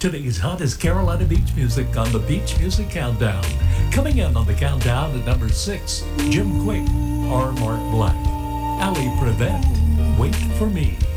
Today's hottest Carolina beach music on the Beach Music Countdown. Coming in on the countdown at number 6, Jim Quick, R. Mark Black, Ali Prevent, Wait for Me.